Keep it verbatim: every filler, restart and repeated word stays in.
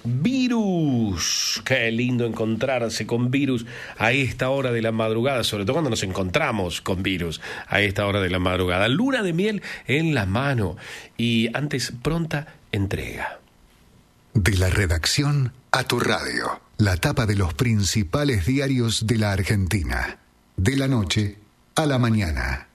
Virus. Qué lindo encontrarse con Virus a esta hora de la madrugada, sobre todo cuando nos encontramos con Virus a esta hora de la madrugada. Luna de miel en la mano y antes pronta entrega. De la redacción a tu radio, la tapa de los principales diarios de la Argentina. De la noche a la mañana.